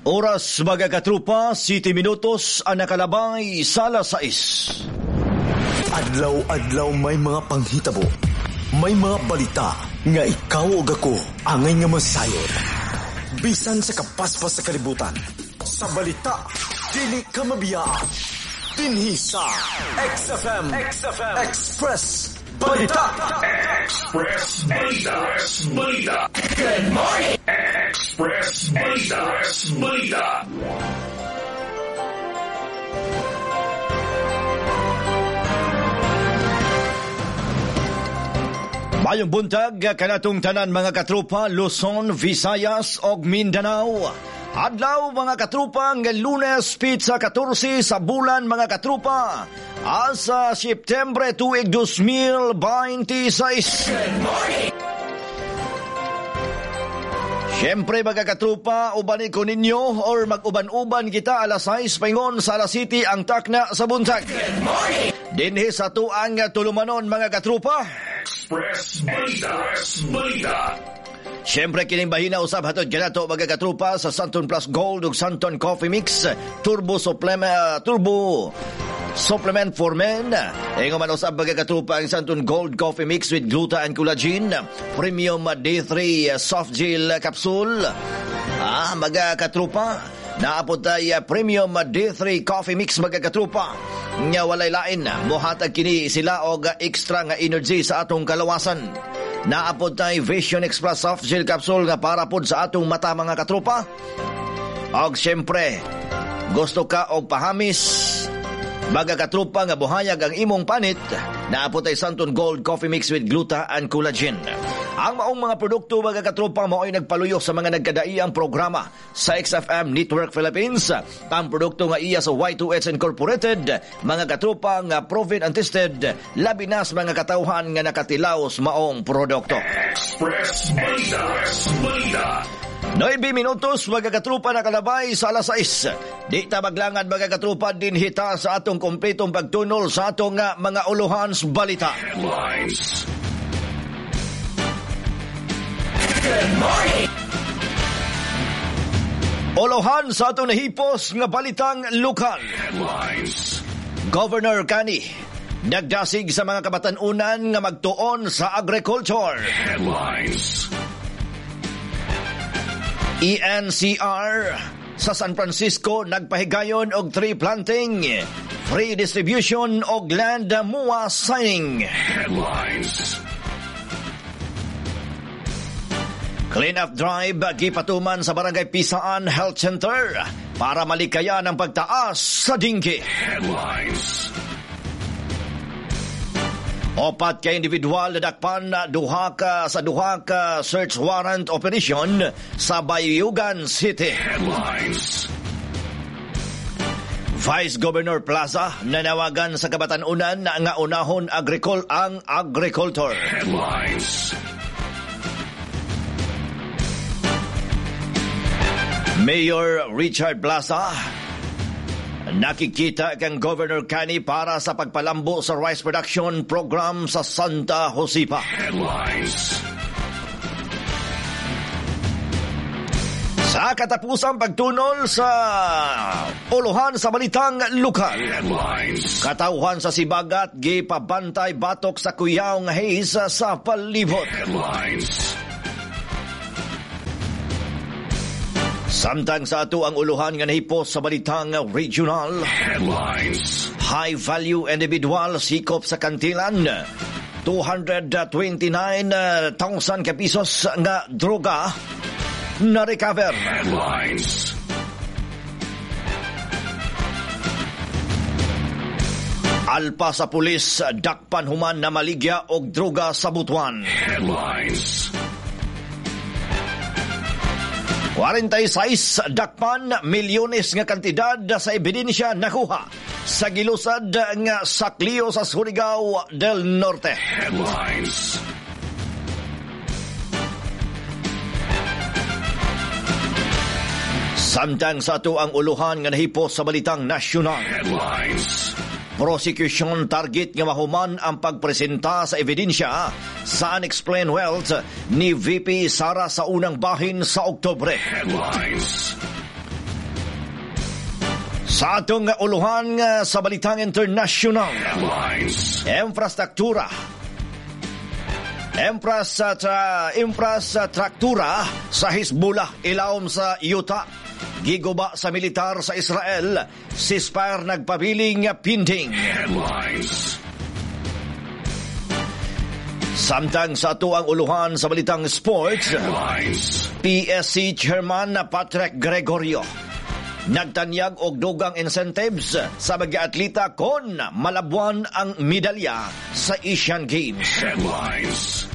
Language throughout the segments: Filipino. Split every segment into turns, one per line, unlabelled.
Oras mga katrupa, 7 minutos ang nakalabay sa alas 6.
Adlaw-adlaw may mga panghitabo, may mga balita nga ikaw o ako angay nga masayod. Bisan sa kapaspas sa kalibutan, sa balita, dili ka mabiyaan. Dinhi sa XFM Express Balita.
Express Balita. Good morning. Express Balita.
Mayong buntag kanatong tanan mga katrupa Luzon, Visayas ug Mindanao. Adlaw mga katrupa ng Lunes pizza 14 sa bulan mga katrupa asa September tuig 2026.
Good morning.
Siyempre mga katrupa, ubanin ko ninyo or mag-uban-uban kita alas 6 paingon sa alas 7 ang takna sa buntag.
Good morning.
Dinhi sa tuang tulumanon mga katrupa.
Express Balita.
Siyempre kining bahina usab hatod kanato mga katrupa sa Santon Plus Gold ug Santon Coffee Mix Turbo Supplement for Men. Ingon man usab mga katrupa ang Santon Gold Coffee Mix with Gluta and Collagen Premium D3 Soft Gel Capsule. Mga katrupa, naapod tayo Premium D3 Coffee Mix mga katrupa. Nga walay lain, buhatag kini sila og extra nga energy sa atong kalawasan. Naapod tayo Vision Express Soft Gel Capsule nga para pod sa atong mata mga katrupa. Og siyempre, gusto ka og pahamis, mga katrupa nga buhayag ang imong panit, naapod tayo Santon Gold Coffee Mix with Gluta and Collagen. Ang maong mga produkto mga katrupa mo ay nagpaluyok sa mga nagkadaiyang programa sa XFM Network Philippines. Ang produkto nga iya sa Y2H Incorporated, mga katrupa nga proven and tested, labi na sa mga katawhan nga nakatilaw sa maong produkto.
Express Balita.
9 minutos mga katrupa nakalabay sa alas 6. Di ta maglangan mga katrupa din hita sa atong kompletong pagtunol sa atong mga uluhan sa balita.
Headlines. Good morning.
Uluhan sa atong nahipos nga balitang lokal.
Headlines.
Governor Kani nagdasig sa mga kabatanunan nga magtuon sa agriculture.
Headlines.
ENCR sa San Francisco nagpahigayon og tree planting, free distribution og land MUA signing.
Headlines.
Clean up drive gipatuman sa Barangay Pisaan Health Center para malikayan ang pagtaas sa dinggi.
Headlines.
Opat ka individual nadakpan duha ka search warrant operation sa Bayugan City.
Headlines.
Vice Governor Plaza nanawagan sa kabatanunan na nga unahon ang agriculture.
Headlines.
Mayor Richard Plaza nakikita kang Governor Kani para sa pagpalambo sa rice production program sa Santa Josepa.
Headlines.
Sa katapusang pagtunol sa uluhan sa balitang lokal.
Headlines.
Katauhan sa Sibagat gipabantay batok sa kuyaw nga haze sa palibot.
Headlines.
Samtang sa ato ang uluhan nga nahipos sa balitang regional.
Headlines.
High value individual sikop sa Kantilan. 229,000 ka pesos nga droga na recover.
Headlines.
Alpa sa pulis dakpan human na maligya og droga sa Butuan.
Headlines.
46 dakpan milyones nga kantidad sa ebidensya nakuha sa gilusad nga saklio sa Surigao del Norte.
Headlines.
Samtang sa ato ang uluhan nga nahipos sa balitang nasyonal.
Headlines.
Prosecution target nga mahuman ang pagpresenta sa ebidensya sa unexplained wealth ni VP Sara sa unang bahin sa Oktubre.
Headlines.
Sa atong uluhan sa balitang international,
Headlines.
Infrastruktura sa Hezbollah ilawom sa Utah. Giguba sa militar sa Israel. Ceasefire nagpabiling pinding.
Headlines.
Samtang sa atuang uluhan sa balitang sports,
Headlines.
PSC Chairman Patrick Gregorio nagtanyag og dugang incentives sa mga atleta kon malabuan ang medalya sa Asian Games.
Headlines.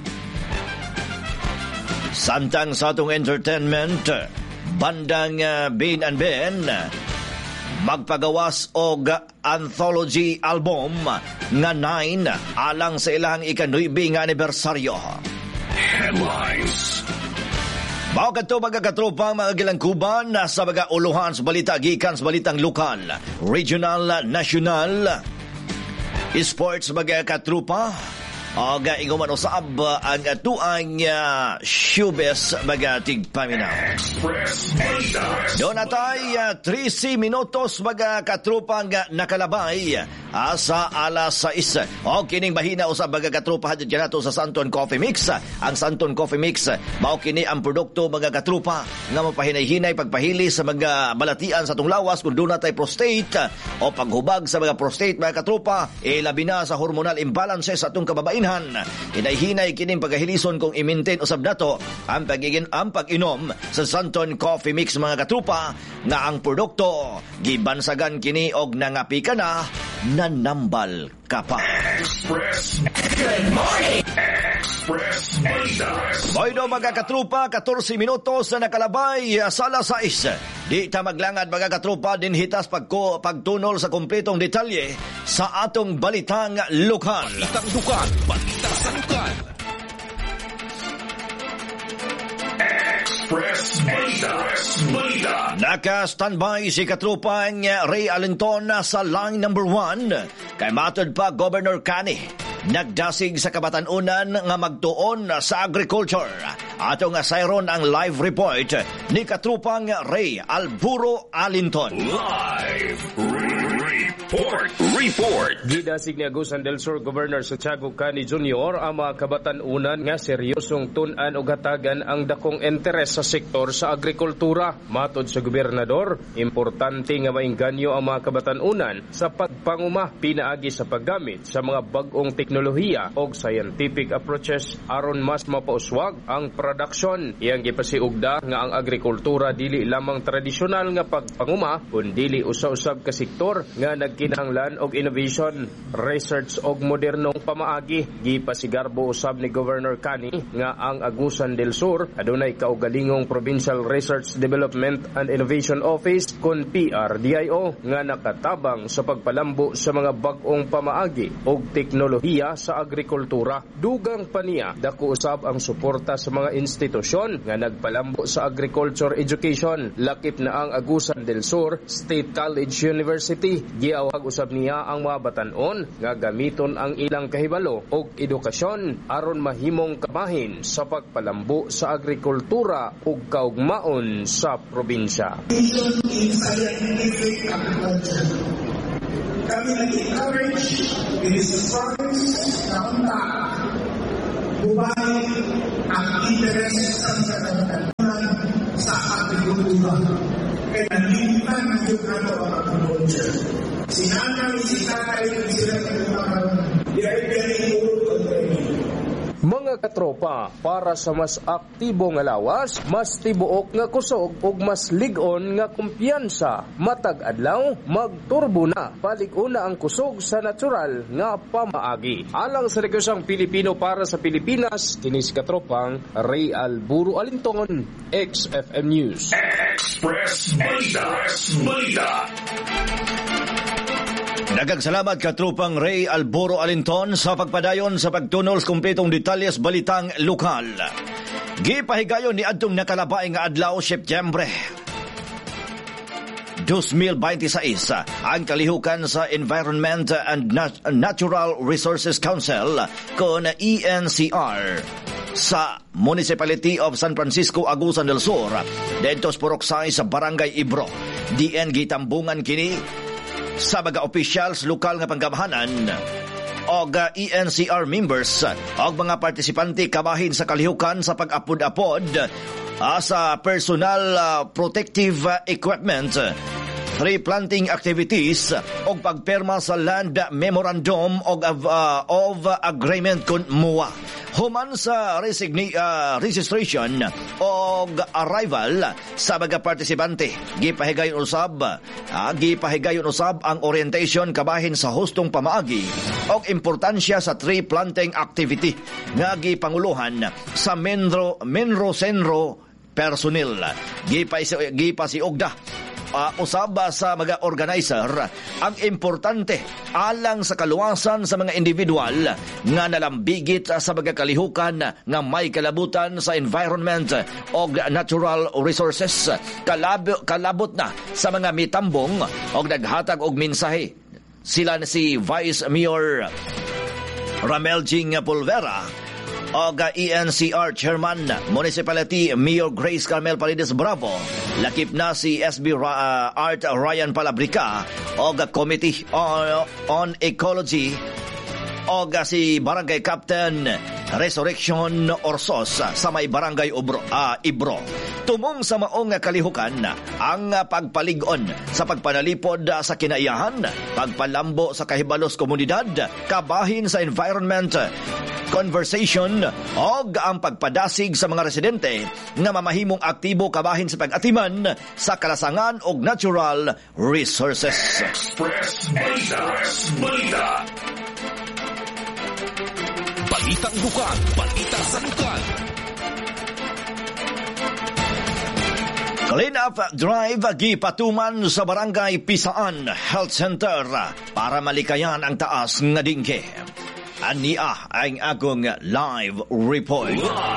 Samtang sa atong entertainment, bandang Ben and Ben magpagawas og anthology album nga 9 alang sa ilang ika-9 nga anibersaryo.
Headlines.
Mao kadto mga katropa mga gilangkuban sa mga uluhan sa balita gikan sa balitang lokal, regional, national, sports mga katropa. Og inguman usab ang atuang showbiz mga tigpaminaw. Doon natay 13 minutos mga katropang nakalabay sa alas 6. O kining bahina usab mga katropa hadid nato sa Santon Coffee Mix. Ang Santon Coffee Mix mao kini ang produkto mga katropa nga mapahinay-hinay pagpahili sa mga balatian sa atong lawas kung doon natay prostate o paghubag sa mga prostate mga katropa, labi na sa hormonal imbalances sa atong kababain. Hinay-hinay kining pagahilison kung i-maintain usab nato ang pag-inom sa Santon Coffee Mix mga katrupa nga ang produkto gibansagan kini og nangapi ka na nanambal ka pa.
Good morning. Express
Boydo mga katrupa, 14 minutos na nakalabay sa alas 6. Di ta maglangad mga katrupa din hitas pagtunol sa kumpletong detalye sa atong balitang lokal.
Balitang lokal, balitang sa lokal.
Express Balita.
Naka-standby si katrupang Ray Alinton sa line number 1. Kay matod pa Governor Kani, nagdasig sa kabatanunan nga magtuon sa agriculture. Ato nga sayron ang live report ni katrupang Ray Alburo Alinton.
Live report.
Gidasig ni Agusan del Sur Governor Santiago Cani Jr. ang mga kabatanunan nga seryosong tun-an o hatagan ang dakong interes sa sektor sa agrikultura. Matod sa gobernador, importante nga maingganyo ang mga kabatanunan sa pagpanguma pinaagi sa paggamit sa mga bag-ong teknolohiya o scientific approaches aron mas mapauswag ang production. Iyang gipasiugda nga ang agrikultura dili lamang tradisyonal nga pagpanguma kundi usa-usab ka sektor nga nagkinahanglan og innovation, research og modernong pamaagi. Gipasigarbo usab ni Governor Kani nga ang Agusan del Sur adunay kaugalingong Provincial Research Development and Innovation Office kun PRDIO nga nakatabang sa pagpalambo sa mga bag-ong pamaagi og teknolohiya sa agrikultura. Dugang pa niya dako usab ang suporta sa mga institusyon nga nagpalambo sa agriculture education. Lakip na ang Agusan del Sur State College University. Giawag usab niya ang mga batan-on nga gamiton ang ilang kahibalo og edukasyon aron mahimong kamahin sa pagpalambo sa agrikultura ug kaugmaon sa probinsya.
Kami nag-encourage in the province na unta buhay ang interes ng katatanan sa agrikultura. Kaya nalimutan ng yung nato ang agriculture. Sinanay, sinanay, sila nagpapakaroon. They are very old already.
Mga katropa, para sa mas aktibo nga lawas, mas tibuok nga kusog ug mas lig-on nga kumpiyansa, matag adlaw magturbo na palig-una ang kusog sa natural nga pamaagi. Alang sa negosyong Pilipino para sa Pilipinas, kini si katropang Ray Alburo Alinton, XFM News.
Express Balita.
Nagagsalamat katropang Ray Alburo Alinton sa pagpadayon sa pagtunol sa kumpletong detalyes balitang lokal. Gipahigayon ni adtong nakalabay nga adlaw Setyembre 2026 ang kalihukan sa Environment and Natural Resources Council kon ENCR sa Municipality of San Francisco, Agusan del Sur, dito sa Poroksay sa Barangay Ibro. DN gitambungan kini sa mga officials lokal nga panggamhanan og ENCR members og mga partisipante kabahin sa kalihukan sa pag-apod-apod sa personal protective equipment, tree planting activities og pagperma sa land memorandum of agreement kun MOA. Human sa registration og arrival sa mga partisipante, gipahigayon usab ang orientation kabahin sa hustong pamaagi og importansya sa tree planting activity nga gipanguluhan sa Menro Senro personnel. Gipasiugda usab sa mga organizer ang importante alang sa kaluwasan sa mga individual nga nalambigit sa mga kalihukan nga may kalabutan sa environment o natural resources. Kalabot na sa mga mitambong o naghatag og mensahe. Sila na si Vice Mayor Ramel Jing Pulvera o ENCR Chairman Municipality Mayor Grace Carmel Paredes Bravo, lakip na si SB Art Ryan Palabrica o Committee on Ecology o si Barangay Captain Resurrection Orsos sa may Barangay Ibro. Tumong sa maong kalihukan ang pagpaligon sa pagpanalipod sa kinaiyahan, pagpalambo sa kahibalos komunidad, kabahin sa environment, conversation o ang pagpadasig sa mga residente nga mamahimong aktibo kabahin sa pag-atiman sa kalasangan og natural resources.
Express Balita.
Balitang lukan, balita sa lukan.
Clean up drive gipatuman sa Barangay Pisaan Health Center para malikayan ang taas nga dingge. Ania ang akong live report.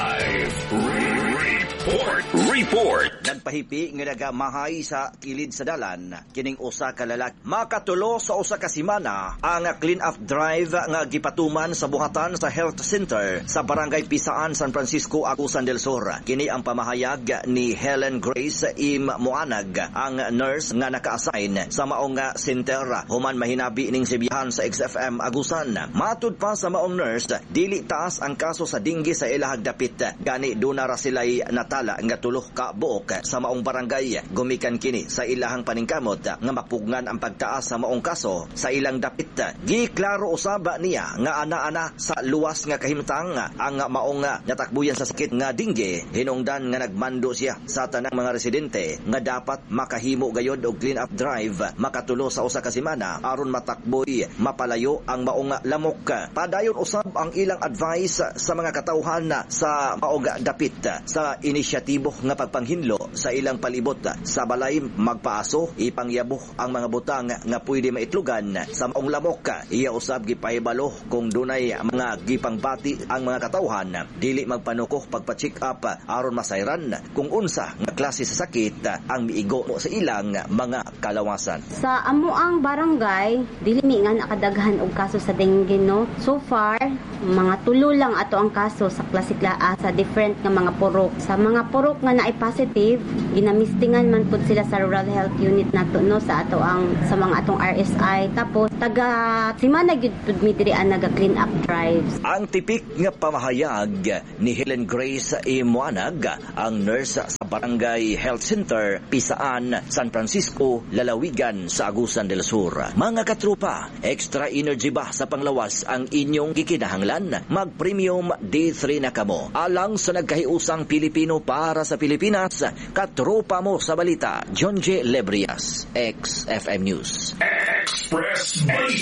Report.
Nagpahipi nga nagamahay sa kilid sa dalan kining usa ka lalaki. Makatulo sa usa ka semana ang clean up drive nga gipatuman sa buhatan sa health center sa Barangay Pisaan, San Francisco, Agusan del Sur. Kini ang pamahayag ni Helen Grace Im Muanag, ang nurse nga naka-assign sa maong center human mahinabi ning sibihan sa XFM Agusan. Matud pa sa maong nurse, dili taas ang kaso sa dinggi sa ilahag dapit. Gani duna ra sila'y natala nga tulo ka buok sa maong barangay. Gumikan kini sa ilahang paningkamot nga mapugngan ang pagtaas sa maong kaso sa ilang dapit. Giklaro usab niya nga ana-ana sa luwas nga kahimtang ang maong natakbuyan sa sakit nga dingge. Hinungdan nga nagmando siya sa tanang mga residente nga dapat makahimo gayod og clean up drive makatulo sa usa ka semana aron matakboy mapalayo ang maong lamok. Padayon usab ang ilang advice sa mga katawhan sa maong dapit sa inisyatibo nga pagpanghinlo sa ilang palibot sa balay magpaaso ipangyabo ang mga butang nga pwede maitlugan sa maong lamok. Iya usab gipahibalo kung dunay mga gipangbati ang mga katawhan dili magpanuko pagpa-check up aron masayran kung unsa nga klase sa sakit ang miigo sa ilang mga kalawasan.
Sa amuang barangay dili mi nga nakadaghan og kaso sa dengue, no. So far mga tulo lang ato ang kaso sa klasikla sa different nga mga purok. Sa mga purok nga naay positive, ginamistingan man pud sila sa rural health unit nato, no, sa ato ang sa mga atong RSI. Tapos taga simana gyud pud mi diri ang naga-clean up drives.
Ang tipik nga pamahayag ni Helen Grace Imuanag, ang nurse sa Barangay Health Center Pisaan, San Francisco, Lalawigan sa Agusan del Sur. Mga katrupa, extra energy ba sa panglawas ang inyong gikinahanglan? Mag-premium D3 na kamo. Alang sa nagkahiusang Pilipino para sa Pilipinas, katrupa mo sa balita, John J. Lebrias, XFM News.
Express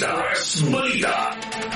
Balita.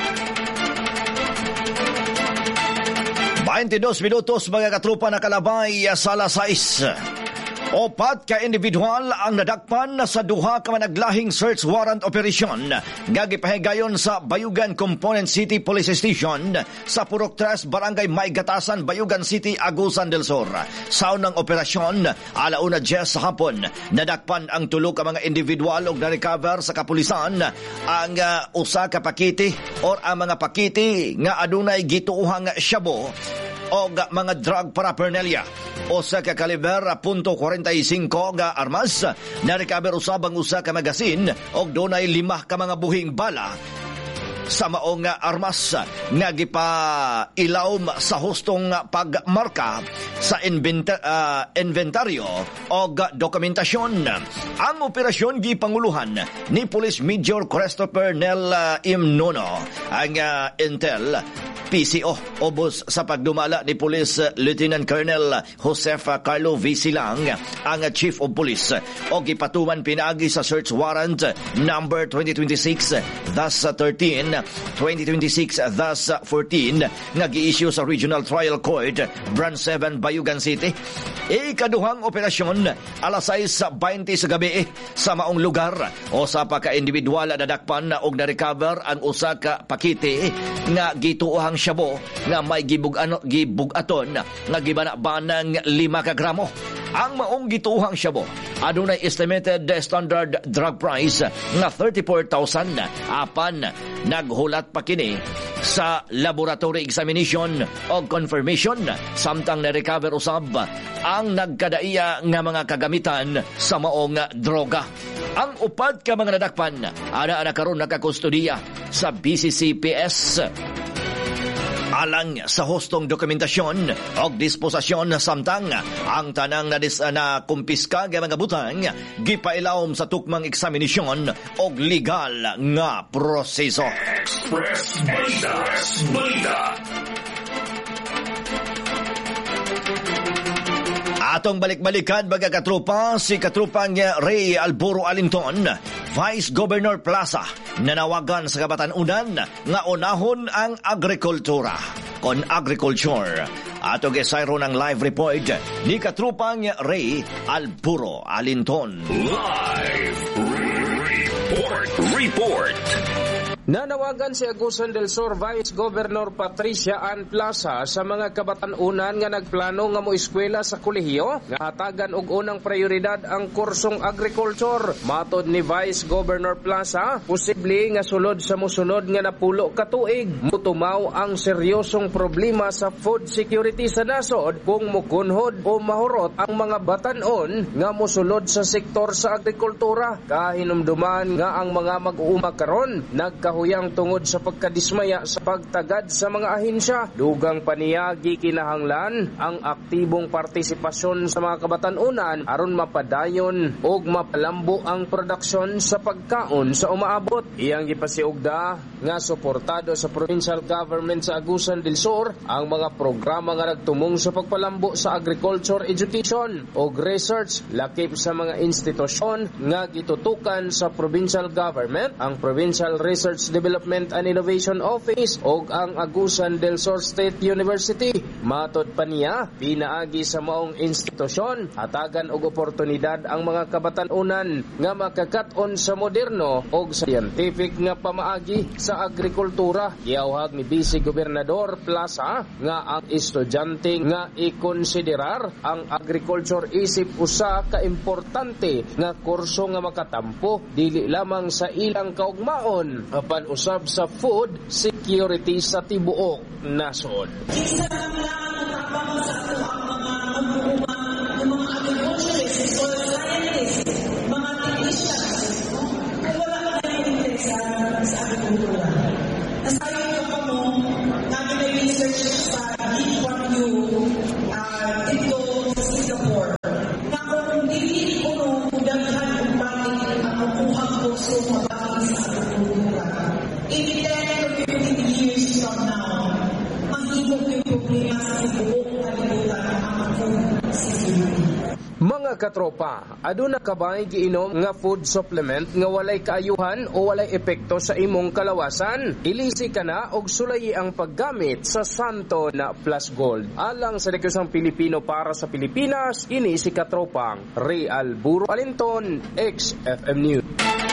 22 minutos mga katrupa na kalabay sa alas 6. Opat ka individual ang nadakpan sa duha ka managlahing search warrant operation nga gipahigayon sa Bayugan Component City Police Station sa Purok 3, Barangay Maygatasan, Bayugan City, Agusan del Sur. Sa unang operasyon, 1:10 sa hapon, nadakpan ang tulo ka mga individual og na-recover sa kapulisan ang usa ka pakiti or ang mga pakiti nga adunay gituuhang shabu o mga drug paraphernalia. Usa ka kaliber .45 nga armas, na-recover usab ang usa ka magasin og dunay 5 ka mga buhing bala sa maong armas nga gipailawom sa hustong pagmarka sa inventaryo o dokumentasyon. Ang operasyon gipanguluhan ni Police Major Christopher Nel Imnono. Ang intel PCO ubos sa pagdumala ni Police Lieutenant Colonel Joseph Carlo V. Silang, ang Chief of Police, o gipatuman pinaagi sa search warrant number 2026-13 2026-14 nga gi-issue sa Regional Trial Court Branch 7 Bayugan City. Ikaduhang operasyon alas 6:20 sa gabi sa maong lugar, o sa pagka-individual na dakpan og na-recover ang usa ka pakete nga gituohang syabo nga may gibugaton nga gibana-banang 5 ka gramo. Ang maong gituohang syabo adunay estimated standard drug price nga 34,000. Apan naghulat pa kini sa laboratory examination o confirmation, samtang na-recover usab ang nagkadaiya nga mga kagamitan sa maong droga. Ang upat ka mga nadakpan ana karon nakakustodiya sa BCCPS alang sa hustong dokumentasyon o disposasyon, samtang ang tanang na kumpiska nga mga butang gipailawom sa tukmang eksaminasyon o legal nga proseso.
Express Balita.
Atong balik-balikan mga katropa, si katrupang Ray Alburo Alinton, Vice Governor Plaza, nanawagan sa Kabatanunan nga unahon ang agrikultura kon agriculture. Atong gesayro ng live report ni katrupang Ray Alburo Alinton.
Live report.
Nanawagan si Agusan del Sur Vice Governor Patricia Ann Plaza sa mga kabatanunan nga nagplano nga moeskwela sa kolehiyo nga hatagan og unang prioridad ang kursong agriculture. Matod ni Vice Governor Plaza, posible nga sulod sa mosunod nga napulo ka tuig mutumaw ang seryosong problema sa food security sa nasod kung mukunhod o mahurot ang mga batanon nga mosulod sa sektor sa agrikultura. Kahinumduman nga ang mga mag-uuma karon nagkahuyang tungod sa pagkadismaya sa pagtagad sa mga ahensya. Dugang paniyagi kinahanglan ang aktibong partisipasyon sa mga kabatanunan aron mapadayon og mapalambo ang produksyon sa pagkaon sa umaabot. Iyang gipasiugda nga suportado sa provincial government sa Agusan del Sur ang mga programa nga nagtumong sa pagpalambo sa agriculture education og research lakip sa mga institusyon nga gitutukan sa provincial government, ang Provincial Research Development and Innovation Office o ang Agusan del Sur State University. Matod pa niya, pinaagi sa maong institusyon, hatagan og oportunidad ang mga kabatanunan nga makakat-on sa moderno o scientific nga pamaagi sa agrikultura. Giawhag ni Vice Gobernador Plaza nga ang estudyante nga ikonsiderar ang agriculture isip usa ka importante nga kurso nga makatampo dili lamang sa ilang kaugmaon apan usab sa food security sa tibuok nasod.
Isa lang ang tapang sa ang mga agriculturists, soil scientists, mga technicians, kung wala ka tayong interest sa agrikultura. Nasayo ka mo, namin na research sa G1U dito sa Singapore. Na kung hindi ko nung daghan kung bakit ang makuhang kurso mabaki sa agrikultura. In 10 to 15 years from now, mahigog yung problema sa tibuok kalibutan ang food security.
Mga katropa, aduna kabay giinom nga food supplement nga walay kaayuhan o walay epekto sa imong kalawasan? Ilisi ka na og sulayi ang paggamit sa Santo na Plus Gold. Alang sa negosyong Pilipino para sa Pilipinas, ini si katropang Ray Alburo Alinton, XFM News.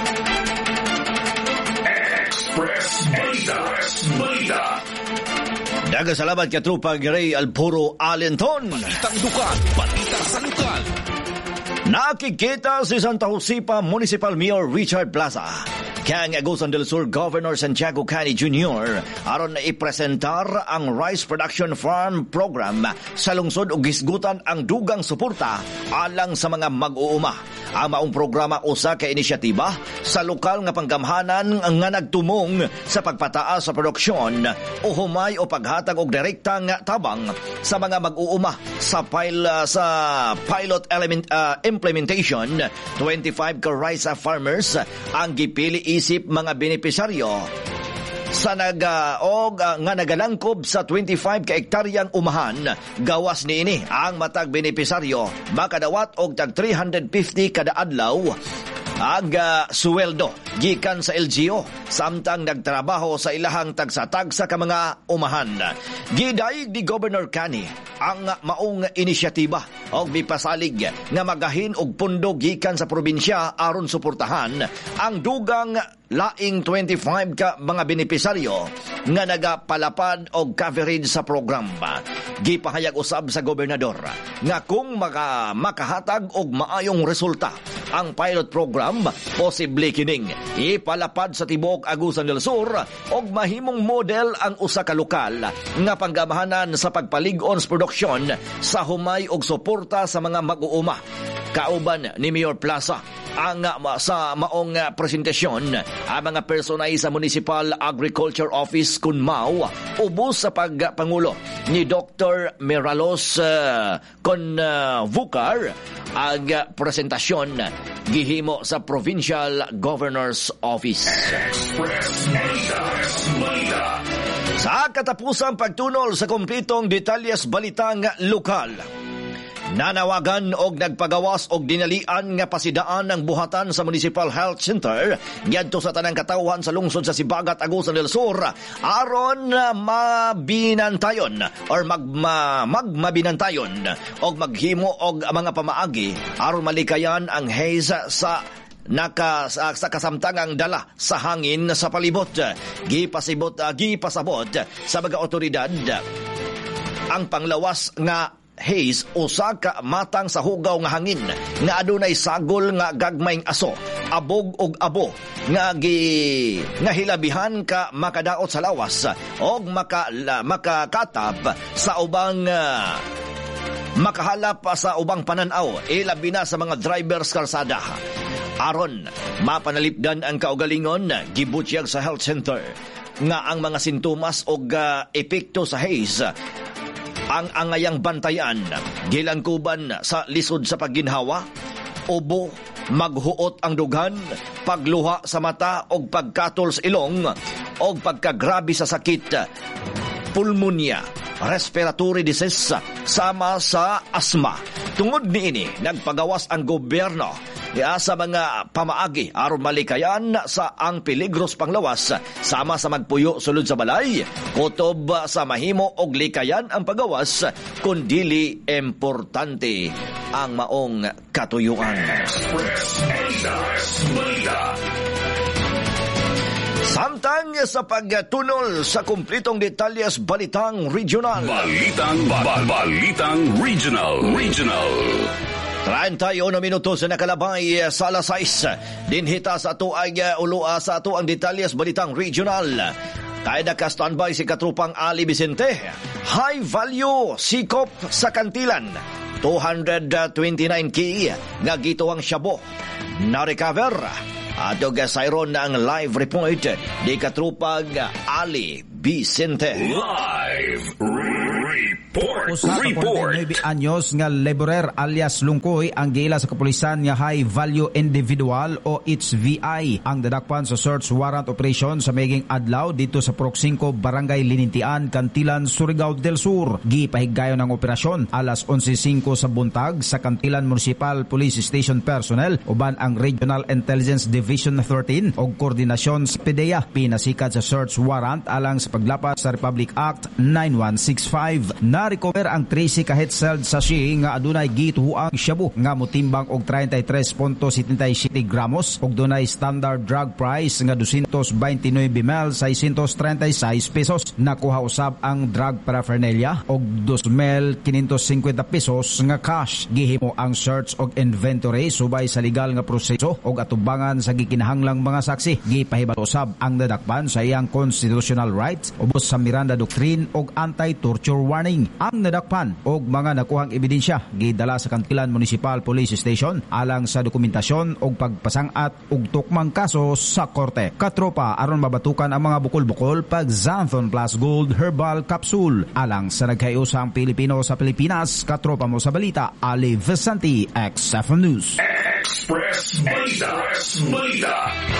Express Balita.
Dagasalamat katrupang Ray Alburo Alinton.
Balitang dukan, balita sa lokal.
Nakikita si Santa Josepa Municipal Mayor Richard Plaza kang Agusan del Sur Governor Santiago Cani Jr. aron na ipresentar ang Rice Production Farm Program sa lungsod ug gisgutan ang dugang suporta alang sa mga mag-uuma. Ang maong programa usa ka inisyatiba sa lokal nga panggamhanan nga nagtumong sa pagpataas sa produksyon o humay o paghatag og direktang tabang sa mga mag-uuma sa pilot implementation. 25 ka rice farmers ang gipili isip mga benepisaryo sa nagalangkob sa 25 ka hektaryang umahan. Gawas niini ang matag benepisaryo makadawat og tag 350 kada adlaw ang suweldo gikan sa LGU samtang nagtrabaho sa ilahang tagsa-tagsa ka mga umahan. Gidaig ni Governor Cani ang maong inisyatiba og mipasalig nga magahin og pundo gikan sa probinsya aron suportahan ang dugang laing 25 ka mga benepisaryo nga nagapalapad og coverage sa program. Gipahayag usab sa gobernador nga kung makahatag og maayong resulta ang pilot program, posible kining ipalapad sa tibuok Agusan del Sur og mahimong model ang usa ka lokal nga panggamahanan sa pagpalig-on sa produksyon sa humay og suporta sa mga mag-uuma. Kauban ni Mayor Plaza ang sa maong presentasyon ang mga personay sa Municipal Agriculture Office Kunmao ubos sa pagpangulo ni Dr. Miralos Convucar. Ang presentasyon gihimo sa Provincial Governor's Office. Sa katapusang pagtunol sa kumpletong detalyes balitang lokal, nanawagan og nagpagawas og dinalian nga pasidaan ng buhatan sa Municipal Health Center ngadto sa tanang katawhan sa lungsod sa Sibagat, Agusan del Sur aron mabinantayon or magmabinantayon og maghimo og mga pamaagi aron malikayan ang haze sa kasamtangang dala sa hangin sa palibot. Gipasabot sa mga otoridad ang panglawas nga haze usa ka matang sa hugaw nga hangin nga adunay sagol nga gagmayng aso, abog og abo nga hilabihan ka makadaot sa lawas og makakatab sa ubang makahalap sa ubang pananaw ilabi na sa mga drivers kalsada. Aron mapanalipdan ang kaugalingon, gibutyag sa health center nga ang mga sintomas og epekto sa haze ang angayang bantayan, gilangkuban sa lisod sa pagginhawa, ubo, maghuot ang dugan, pagluha sa mata og pagkatol sa ilong, og pagkagrabe sa sakit, pulmonya, respiratory disease, sama sa asma. Tungod niini, nagpagawas ang gobyerno sa mga pamaagi aron malikayan sa ang peligros panglawas sama sa magpuyo sulod sa balay, kutob sa mahimo og likayan ang pagawas kundili importante ang maong katuyuan. Samtang sa pagtunol sa kumpletong detalyes balitang regional.
Balitang regional.
31 minutos na nakalabay sa alas 6. Dinhita sa ato ay ulua sa ato ang detalyes balitang regional. Kaya naka-standby si Katrupang Ali Vicente. High value sikop sa Kantilan. 229 ki nga gituang shabu na recover. Ato gasayron na ang live report ni Katrupang Ali Vicente.
Live report.
Usa ka 49 anyos nga laborer alias Lungkoy ang giila sa kapulisan nga high value individual o HVI ang dadakpan sa search warrant operation sa meging adlaw dito sa Purok 5 Barangay Linintian, Kantilan, Surigao del Sur. Gipahigayon ang operasyon alas 11:05 sa buntag sa Kantilan Municipal Police Station personnel uban ang Regional Intelligence Division 13 og koordinasyon sa PDEA. Pinasikat sa search warrant alang sa paglapas sa Republic Act 9165. Na-recover ang 13 ka held sachet nga adunay gituhuang shabu nga motimbang og 33.77 gramos ug dunay standard drug price nga 229,636 pesos. Nakuha usab ang drug paraphernalia og 2,550 pesos nga cash. Gihimo ang search og inventory subay sa legal nga proseso og atubangan sa gikinahanglang mga saksi. Gipahibalo usab ang nadakpan sa iyang constitutional rights ubos sa Miranda Doctrine og anti-torture warning. Ang nadakpan og mga nakuhang ebidensya gidala sa Kantilan Municipal Police Station alang sa dokumentasyon og pagpasangat og tukmang kaso sa korte. Katropa aron mabatukan ang mga bukol-bukol pag Xanthon Plus Gold Herbal Capsule alang sa nagkayusang Pilipino sa Pilipinas. Katropa mo sa balita, Ali Vicente, XFM News.
Express Balita.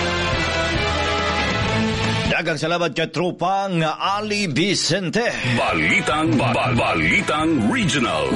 Dagang salamat ka tropa nga Ali Vicente.
Balitang Regional.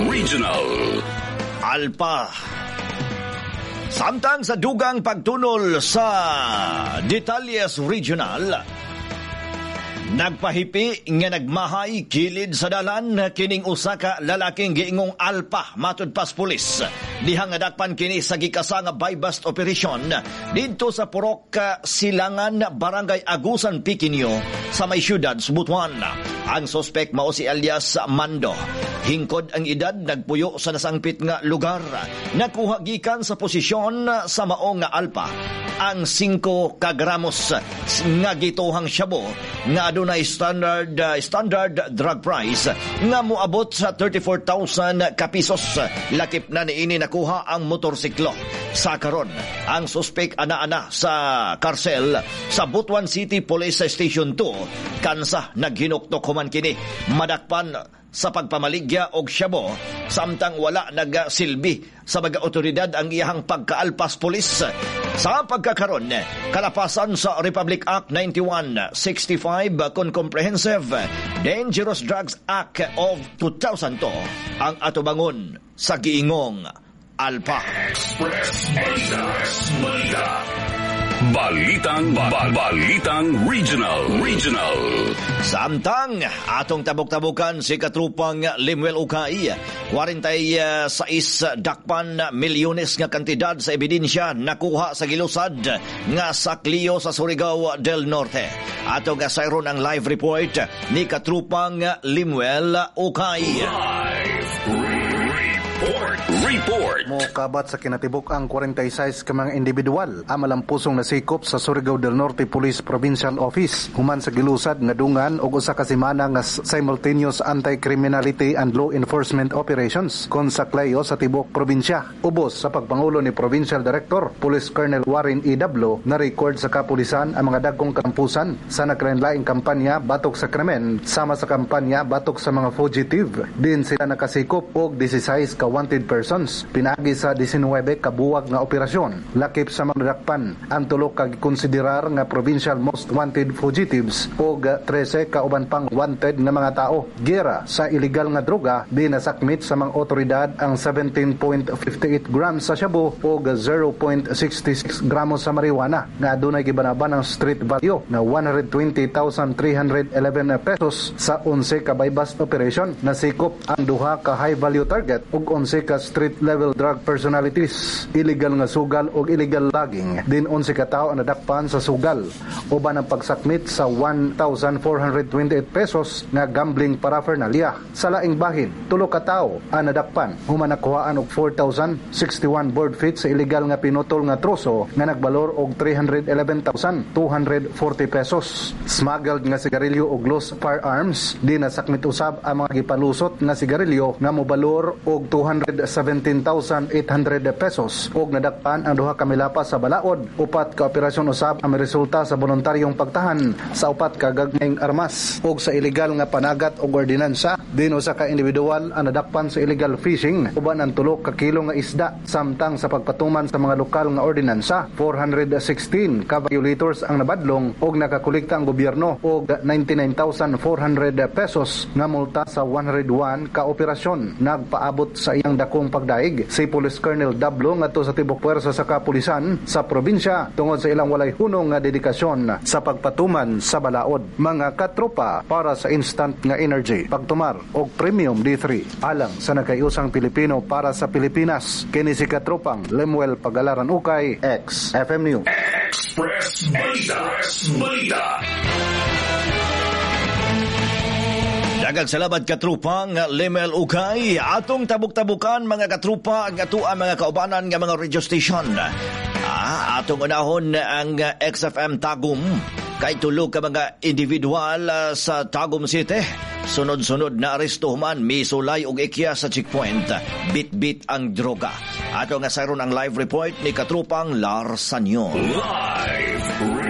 Alpa. Samtang sa dugang pagtunol sa Detalles Regional, nagpahipi nga nagmahay kilid sa dalan kining usa ka lalaking giingong Alpa matud pas pulis. Dihang nadakpan kini sa gikasa nga buy-bust operation didto sa Purok Silangan, Barangay Agusan, Piquinho sa may syudad Subutuan. Ang suspect mao si alias Mando. Hingkod ang edad, nagpuyo sa nasangpit nga lugar. Nakuha gikan sa posisyon sa maong nga Alpa ang 5 kagramos nga gituhang shabu nga adunay standard drug price nga moabot sa 34,000 ka pesos. Lakip na niini nakuha ang motorsiklo. Sa karon, ang suspect ana-ana sa karsel sa Butuan City Police Station 2 kansa naghinuktok human kini. Madakpan sa pagpamaligya og shabu samtang wala nagsilbi sa mga otoridad ang iyahang pagkaalpas pulis. Sa pagkakaron, kalapasan sa Republic Act 9165 kon Comprehensive Dangerous Drugs Act of 2002 ang atubangon sa giingong Alpa.
Express Balita. Balitang Regional.
Samtang atong tabok-tabukan si katrupang Limuel Ukay, 46 dakpan milyones nga kantidad sa ebidensya nakuha sa gilusad nga saklio sa Surigao del Norte. Ato nga sayron ang live report ni katrupang Limuel Ukay.
Report.
Mokabat sa kinatibuk ang 46 ka mga individual ang malampusong nasikop sa Surigao del Norte Police Provincial Office human sa gilusad nga dungan og usa ka semana nga simultaneous anti-criminality and law enforcement operations kon saklayo sa tibok probinsya. Ubos sa pagpangulo ni Provincial Director Police Colonel Warren E. Dablo na record sa kapulisan ang mga dagkong kampusan sa naglain-laing kampanya batok sa krimen sama sa kampanya batok sa mga fugitive. Din sila nakasikop og 16 ka wanted persons pinagi sa 19 kabuwag nga operasyon. Lakip sa mga nadakpan ang tulo ka gikonsiderar nga provincial most wanted fugitives o 13 kauban pang wanted nga mga tao. Gera sa illegal nga droga di nasakmit sa mga otoridad ang 17.58 grams sa shabu o 0.66 gramos sa marijuana nga adunay gibanaban ang street value na 120,311 pesos sa 11 ka buy-bust operation. Nasikop ang duha ka high value target ug 11 ka street level drug personalities, illegal nga sugal o illegal logging. Din 11 ka tao ang nadakpan sa sugal uban ang pagsakmit sa 1,428 pesos nga gambling paraphernalia. Sa laing bahin, tulo ka tao ang nadakpan human nakuhaan og 4,061 board feet sa illegal nga pinutol nga troso nga nagbalor og 311,240 pesos. Smuggled nga sigarilyo og loose firearms, di nasakmit usab ang mga gipalusot nga sigarilyo nga mobalor og 217,800 pesos og nadakpan ang duha ka milapas sa balaod. Upat ka operasyon usab ang resulta sa voluntaryong pagtahan sa upat ka gagmayng armas og sa illegal nga panagat og ordinansa. Din usa ka individual ang nadakpan sa illegal fishing uban ang 3 ka kilo nga isda samtang sa pagpatuman sa mga lokal nga ordinansa. 416 ka violators ang nabadlong og nakakolekta ang gobyerno og 99,400 pesos nga multa sa 101 ka operasyon. Nagpaabot sa iyang iyang dakong pagdaig si Police Colonel Dablo ngadto sa tibok puwersa sa kapulisan sa probinsya tungod sa ilang walay hunong nga dedikasyon sa pagpatuman sa balaod. Mga katropa, para sa instant nga energy, pagtumar og Premium D3 alang sa nagkayusang Pilipino para sa Pilipinas. Kini si katropang Lemuel Pagalaran Ukay, XFM News.
Express Balita.
Daghang salamat katrupang Lemel Ukay. Atong tabuk-tabukan mga katrupa ang atuang mga kaubanan nga mga radio station. Atong unahon ang XFM Tagum. Kay tulog ka mga individual sa Tagum City. Sunod-sunod na aresto man, misulay og ikya sa checkpoint. Bit-bit ang droga. Ato nga sayron ang live report ni katrupang Larsanyo.
Live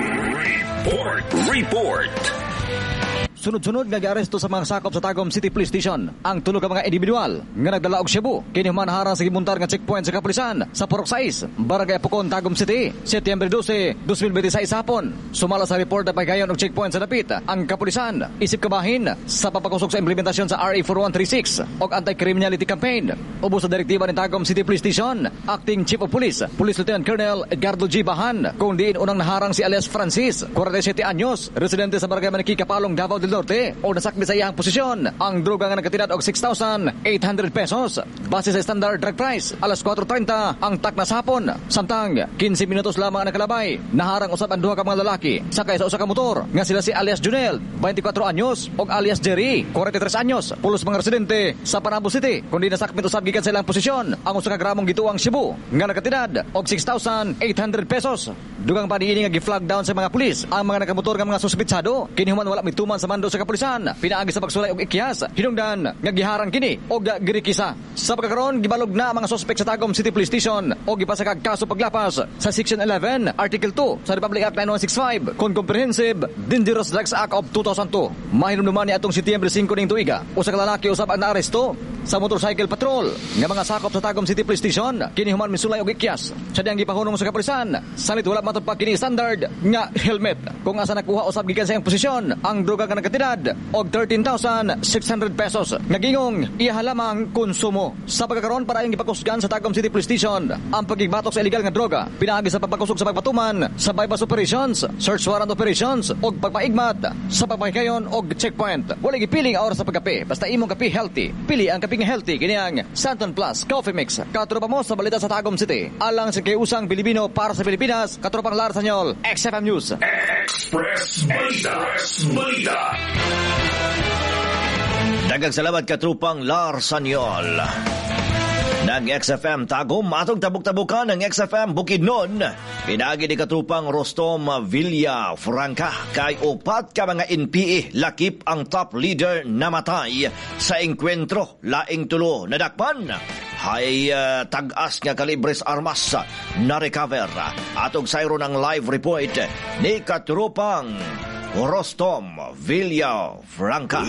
report.
Sunod-sunod nga giaresto sa mga sakop sa Tagum City Police Station ang tulo ka mga individual nga nagdala og Cebu kini human harang sa gimuntar nga checkpoint sa kapulisan sa Purok 6, Barangay Apocon, Tagum City, Setyembre 12, 2026 hapon. Sumala sa report na pagayon og checkpoint sa dapit ang kapulisan isip kabahin sa papakusog sa implementasyon sa RA 4136 og anti-criminality campaign. Ubos sa direktiba ni Tagum City Police Station, Acting Chief of Police, Police Lieutenant Colonel Edgardo G. Bahan, kung diin unang naharang si alias Francis, 47 anyos, residente sa Barangay Maniki, Kapalong, Davao del Norte, o nasakmi sa iyang posisyon ang droga nga nagkatidad og 6,800 pesos base sa standard drug price. Alas 4:30 ang takna sa hapon, samtang 15 minutos lamang ang nakalabay. Naharang usab ang duha ka mga lalaki sakay sa usa ka motor nga sila si alias Junel, 24 anyos, og alias Jerry, 43 anyos, pulos mga residente sa Panabo City, kundi nasakmit usab gikan sa ilang posisyon ang usa ka gramong gituang Cebu nga nagkatidad og 6,800 pesos. Dugang pa niini nga gi-flag down sa mga pulis ang mga nakamotor nga mga suspitsado. Kini human wala mituman sa mando sa kapulisan. Pinaagi sa pagsulay og ikyas, hinungdan nga giharang kini og girikisa. Sa pagkakaroon gibalog na mga suspek sa Tagum City Police Station og gipasakag kaso paglapas sa Section 11, Article 2 sa Republic Act 9165 kon Comprehensive Dangerous Drugs Act of 2002. Mahinumduman ni atong Setyembre 5 ning tuiga, usa ka lalaki usab ang naaresto sa motorcycle patrol nga mga sakop sa Tagum City Police Station. Kini human misulay og ikyas sa diyang gipahunong sa kapulisan. Salit wala matod pa kini standard nga helmet. Kung asa nakuha usab gikan sa iyang posisyon ang droga nga nagkatidad og 13,600 pesos. Nagingong iya lamang konsumo. Sa pagkakaroon para yung gipakusgan sa Tagum City Police Station ang pagigbatok sa illegal nga droga, pinaagi sa pagpakusog sa pagpatuman sa bypass operations, search warrant operations og pagpaigmat sa pagpahikayon og checkpoint. Wala gipiling oras sa pagkape, basta imong kape healthy. Pili ang kaping healthy kini ang Santon Plus Coffee Mix. Katropa mo sa balita sa Tagum City. Alang sa kayusang Pilipino para sa Pilipinas, katropang Larsanyol, XFM News.
Express Balita.
Daghang salamat katrupang Larsanyol. Nang XFM Tagum, atong tabuk-tabukan ng XFM Bukidnon. Pinagi ni katrupang Rostom Villa Franca kay upat ka mga NPA lakip ang top leader namatay sa engkwentro laing tulo nadakpan. Hay tag-as nga kalibres armas na recover. Atong sayro ng live report ni katrupang Rostom Villa Franca.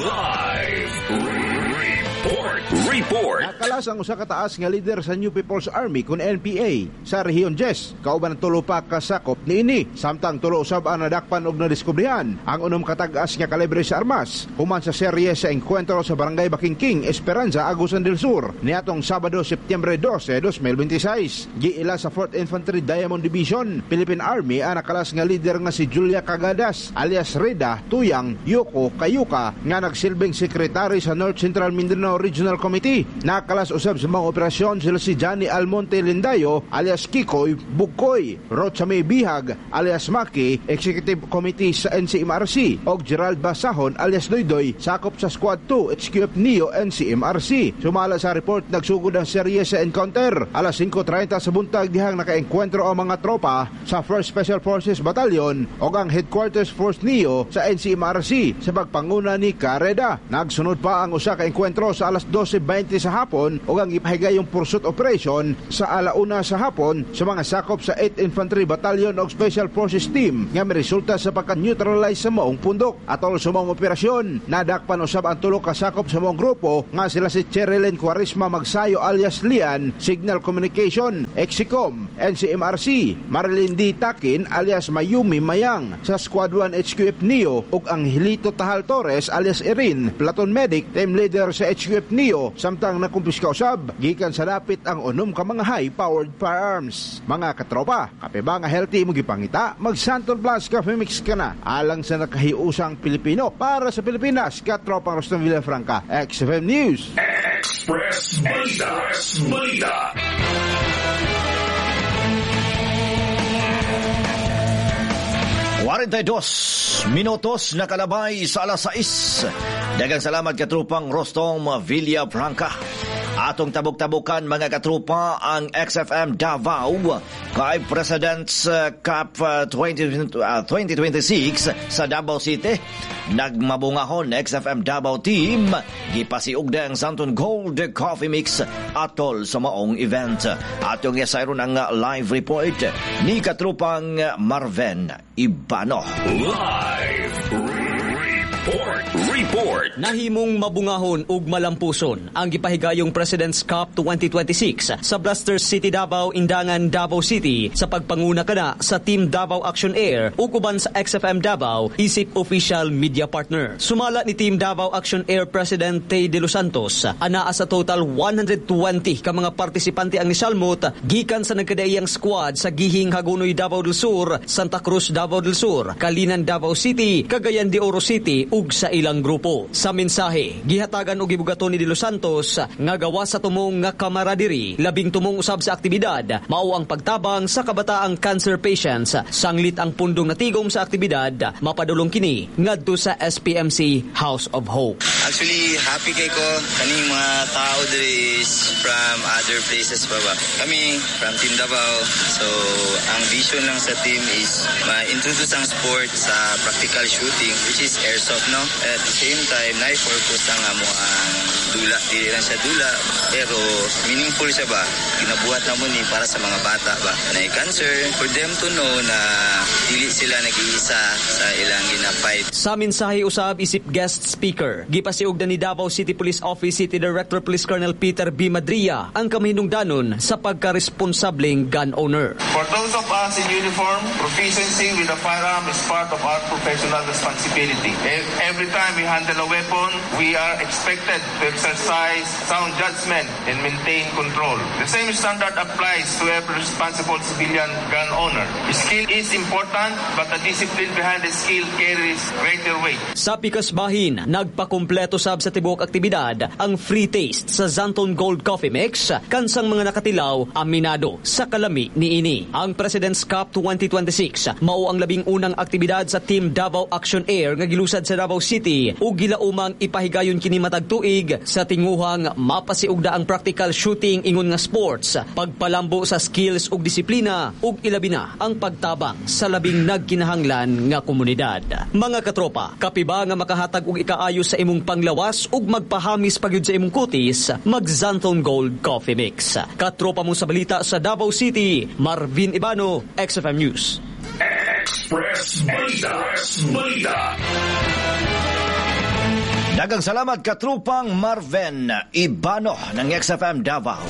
Report.
Nakalas ang usa ka taas nga leader sa New People's Army kun NPA sa Rehiyon 10. Kauban tulo pa ka sakop niini. Samtang tulo usab ang nadakpan og nadiskubrihan ang unom ka tag-as nga kalibre sa armas human sa serye sa engkwentro sa Barangay Bakingking, Esperanza, Agusan del Sur niadtong Sabado, Setyembre 12, 2026. Giila sa 4th Infantry Diamond Division, Philippine Army ang nakalas nga leader nga si Julia Cagadas alias Reda Tuyang Yoko Kayuka nga nagsilbing sekretary sa North Central Mindanao Regional Committee. Nakalas usab sa mga operasyon sila si Johnny Almonte Lindayo alias Kikoy Bugkoy, Rochame Bihag alias Maki, Executive Committee sa NCMRC, og Gerald Basahon alias Doydoy, sakop sa Squad 2 HQF Neo NCMRC. Sumala sa report, nagsugod ang serye sa encounter. Alas 5:30 sa buntag dihang nakaengkwentro ang mga tropa sa 1st Special Forces Battalion og ang Headquarters Force Neo sa NCMRC sa pagpanguna ni Carreda. Nagsunod pa ang usa ka engkwentro sa alas 12:20 sa hapon o ang ipahigayong pursuit operation sa alauna sa hapon sa mga sakop sa 8th Infantry Battalion o Special Forces Team nga may resulta sa pagka-neutralize sa maong pundok. Atol sa maong operasyon, nadakpan usab ang tulo ka sakop sa maong grupo nga sila si Cherilyn Quaresma Magsayo alias Lian, Signal Communication, Exicom, NCMRC, Marilyn D. Takin alias Mayumi Mayang sa Squad 1 HQF Neo ug ang Hilito Tahal Torres alias Erin, Platon Medic, Team Leader sa HQ Swift Neo samtang nakumpiska usab gikan sa dapit ang 6 ka mga high-powered firearms. Mga katropa, kape ba nga healthy mo gipangita? Mag Santon Plus Coffee Mix ka na. Alang sa nakahiusang Pilipino para sa Pilipinas, katropang Rostan Villafranca, XFM News.
Express Balita.
42 minutos na kalabay sa alas 6. Daghang salamat katrupang Rostom Villafranca. Atong tabok-tabukan mga katrupa ang XFM Davao kay President's Cup 2026 sa Davao City. Nagmabungahon XFM Davao team gipasiug ang Santon Gold Coffee Mix atol sa maong event. Atong isayron ang live report ni katrupang Marven Ibano.
Live report.
Nahimong mabungahon ug malampuson ang gipahigayong President's Cup 2026 sa Blaster City Davao, Indangan, Davao City sa pagpanguna kana sa Team Davao Action Air ug uban sa XFM Davao isip official media partner. Sumala ni Team Davao Action Air President Tay De Los Santos anaa sa total 120 ka mga partisipante ang nisalmot gikan sa nagkadaiyang squad sa Gihing Hagonoy Davao del Sur, Santa Cruz Davao del Sur, Kalinan Davao City, Cagayan de Oro City ug sa ilang grupo. Sa mensahe, gihatagan og gibugaton ni De Los Santos nga gawa sa tumong nga kamaradiri, labing tumong usab sa aktibidad, mao ang pagtabang sa kabataang cancer patients. Sanglit ang pundong natigom sa aktibidad, mapadulong kini ngadto sa SPMC House of Hope.
Actually, happy kay ko kaning mga tao diri is from other places pa ba. Kami from Team Davao. So, ang vision lang sa team is ma-introduce ang sport sa practical shooting, which is airsoft, no? At the same time, na-focus ang amo ang dula. Di lang siya dula, pero meaningful siya ba? Ginabuhat na mo ni para sa mga bata ba? Na cancer, for them to know na dili sila nag-iisa sa ilang gina-fight.
Sa mensahe usab isip guest speaker, gipasiug na ni Davao City Police Office City Director Police Colonel Peter B. Madria ang kamahinungdanon sa pagka-responsableng gun owner.
For those of us in uniform, proficiency with a firearm is part of our professional responsibility. Every time we handle a weapon, we are expected to exercise sound judgment and maintain control. The same standard applies to every responsible civilian gun owner. Skill is important, but the discipline behind the skill carries greater weight.
Sa pikasbahin, nagpakumpleto sab sa tibuok aktibidad ang free taste sa Santon Gold Coffee Mix kansang mga nakatilaw aminado sa kalami niini. Ang President's Cup 2026 mao ang labing unang aktibidad sa Team Davao Action Air nga gilusad sa Davao City ug gilaumang ipahigayon kini matag tuig sa tinguhang mapasiugda ang practical shooting ingon nga sports, pagpalambo sa skills ug disiplina ug ilabi na ang pagtabang sa labing nagkinahanglan nga komunidad. Mga katropa, kapiba nga makahatag og ikaayo sa imong panglawas ug magpahamis pagyud sa imong kutis, mag Santon Gold Coffee Mix. Katropa mo sa balita sa Davao City, Marvin Ibano, XFM News.
Express Balita.
Daghang salamat katrupang Marven Ibano ng XFM Davao.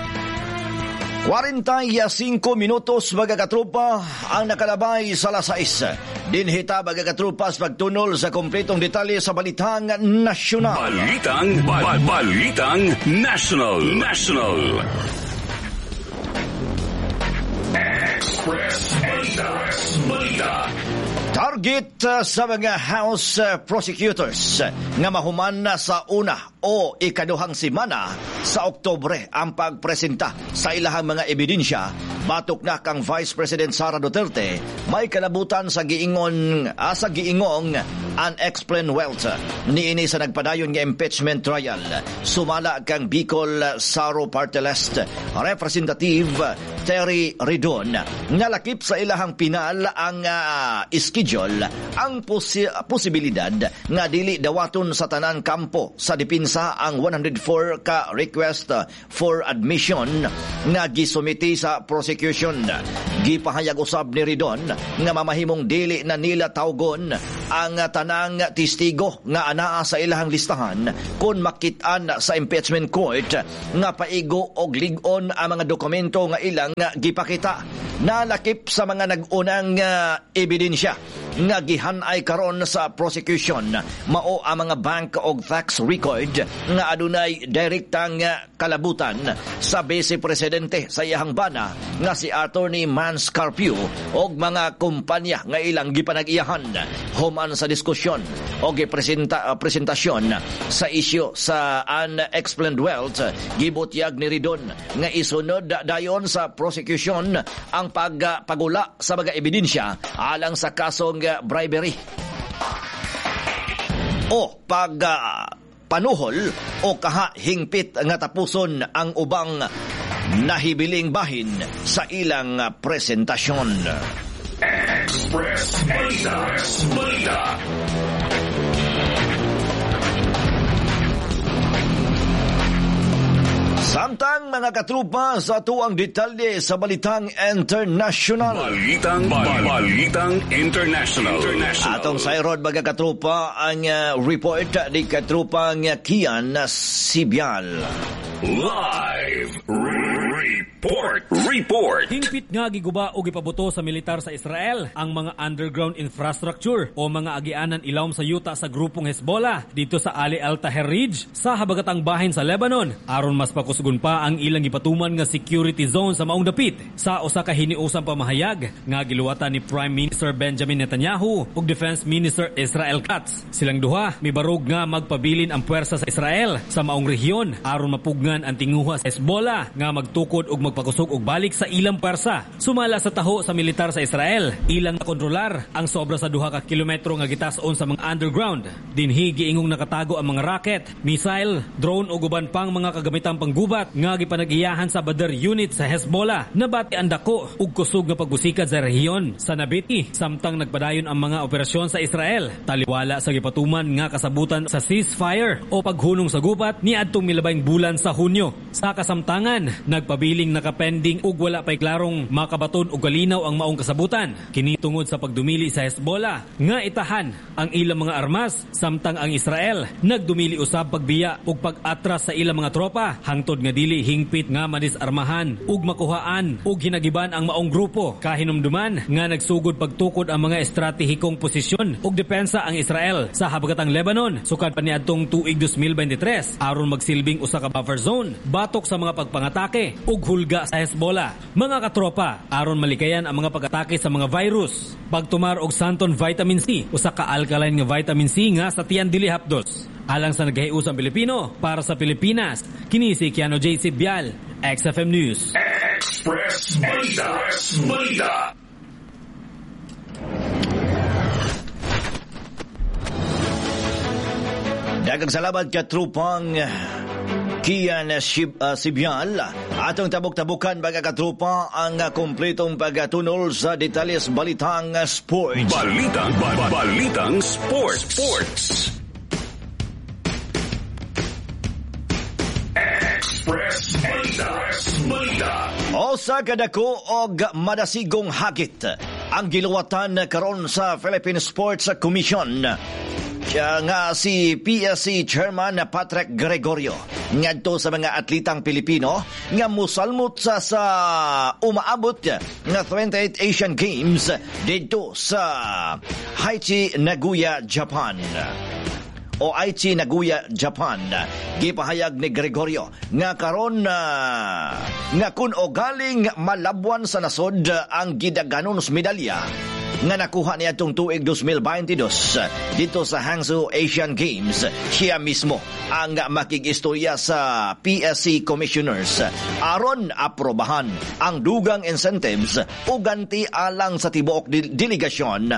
45 minutos mga katrupa ang nakalabay sa alas 6. Dinhita mga katrupa sa pagtunol sa kompletong detalye sa Balitang Nasyonal.
Balitang National. Express Balita.
Target sa mga House prosecutors nga mahuman na sa una o ikaduhang semana sa Oktubre ang pagpresenta sa ilahang mga ebidensya batok na kang Vice President Sara Duterte may kalabutan sa giingong unexplained wealth niini sa nagpadayon nga impeachment trial. Sumala kang Bicol Saro Party List Representative Terry Ridon nga lakip sa ilahang pinal ang schedule ang posibilidad nga dili dawaton sa tanan kampo sa depensa ang 104 ka request for admission nga gisumiti sa prosecution. Gipahayag usab ni Ridon nga mamahimong dili na nila tawgon ang tanang testigo nga anaa sa ilahang listahan kung makit-an sa impeachment court nga paigo og lig-on ang mga dokumento nga ilang gipakita. Nalakip sa mga nag-unang ebidensya nga gihanay karon sa prosecution mao ang mga bank og tax record nga adunay direktang kalabutan sa Vice Presidente sa iyang bana nga si Attorney Mans Carpio og mga kumpanya nga ilang gipanag-iyahan human sa diskusyon o presentasyon sa isyu sa unexplained wealth. Gibutyag ni Ridon nga isunod dayon sa prosecution ang pagula sa mga ebidensya alang sa kasong bribery o panuhol o kahahingpit nga tapuson ang ubang nahibiling bahin sa ilang presentasyon.
Express Balita.
Samtang mga katrupa sa tuang detalye sa Balitang International.
Balitang International.
Atong sayrod mga katrupa ang report ni katrupang Kian Sibyal.
Live report.
Hingpit nga giguba o gipabuto sa militar sa Israel ang mga underground infrastructure o mga agianan ilawom sa yuta sa grupong Hezbollah dito sa Ali Al-Taher Ridge sa habagatang bahin sa Lebanon aron mas pakusgon pa ang ilang gipatuman nga security zone sa maong dapit sa usa ka hiniusang pamahayag nga giluwatan ni Prime Minister Benjamin Netanyahu ug Defense Minister Israel Katz. Silang duha mibarog nga magpabilin ang puwersa sa Israel sa maong rehiyon aron mapugngan ang tinguha sa Hezbollah nga magtukod ug magpakusog og balik sa ilang puwersa. Sumala sa taho sa militar sa Israel, ilang nakontrolar ang sobra sa 2 ka kilometro nga gitas-on sa mga underground. Dinhi giingong nakatago ang mga rocket, missile, drone ug uban pang mga kagamitang panggubat nga gipanag-iyahan sa Badr unit sa Hezbollah. Nabati ang dako ug kusog nga pagbusikad sa rehiyon sa Nabiti samtang nagpadayon ang mga operasyon sa Israel. Taliwala sa gipatuman nga kasabutan sa ceasefire o paghunong sa gubat ni adtong milabay bulan sa Hunyo. Sa kasamtangan, nagpabiling nakapending ug wala pay klarong makabaton og kalinaw ang maong kasabutan. Kini tungod sa pagdumili sa Hezbollah nga itahan ang ilang mga armas samtang ang Israel nagdumili usab pagbiya ug pag-atras sa ilang mga tropa hangtod nga dili hingpit nga madisarmahan ug makuhaan ug hinagiban ang maong grupo. Kahinumduman nga nagsugod pagtukod ang mga estratehikong posisyon ug depensa ang Israel sa habagatang Lebanon sukad pa niadtong tuig 2023 aron magsilbing usa ka buffer zone batok sa mga pagpangatake ug hulga sa Hezbollah. Mga katropa, aron malikayan ang mga pag-atake sa mga virus, pagtumar og Santon Vitamin C, usa ka alkaline nga vitamin C nga sa tiyan dili hapdos. Alang sa nagahiusang Pilipino para sa Pilipinas, kini si Kiano J. Sibyal, XFM News.
Express Balita.
Daghang salamat ka trupang Kian Sibyal. Atong tabok-tabukan mga katrupa ang kompletong pagtunol sa detalles Balitang Sports.
Balitang Sports. Express Balita.
Osa kadako og madasigong hagit ang giluwatan karon sa Philippine Sports Commission. Siya nga si PSC Chairman Patrick Gregorio ngadto sa mga atletang Pilipino nga musalmot sa umaabot nga 28 Asian Games dito sa Aichi, Nagoya, Japan. Gipahayag ni Gregorio nga karon nga kun o galing malabwan sa nasod ang gidaganon sa medalya nga nakuha niya itong tuig 2022 dito sa Hangzhou Asian Games. Siya mismo ang makikistorya sa PSC Commissioners aron aprobahan ang dugang incentives o ganti alang sa tibuok delegasyon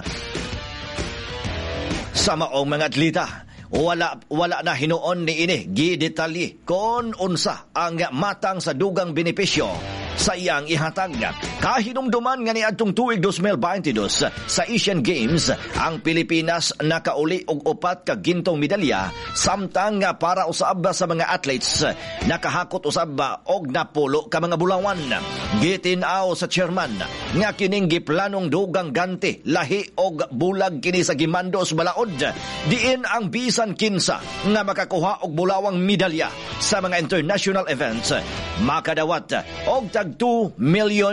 sa maong mga atleta. Wala na hinuon ni ini gidetalye kon unsa ang matang sa dugang benepisyo sa iyang ihatag. Kahinumduman nga niadtong tuig 2022 sa Asian Games, ang Pilipinas nakauli og 4 ka gintong medalya samtang nga para usab sa mga athletes nakahakot usab og napulo ka mga bulawan. Gitinaw sa chairman nga kining giplanong dugang ganti lahi og bulag kini sa gimandos balaod diin ang bisan kinsa nga makakuha og bulawang medalya sa mga international events makadawat og tag 2 million